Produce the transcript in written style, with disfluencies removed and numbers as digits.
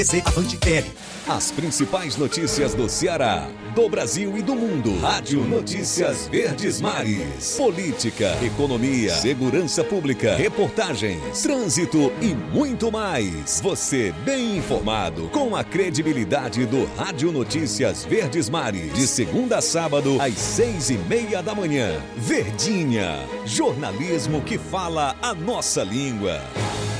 Avante L. As principais notícias do Ceará, do Brasil e do mundo. Rádio Notícias Verdes Mares. Política, economia, segurança pública, reportagens, trânsito e muito mais. Você bem informado com a credibilidade do Rádio Notícias Verdes Mares. De segunda a sábado, às 6:30 da manhã. Verdinha. Jornalismo que fala a nossa língua.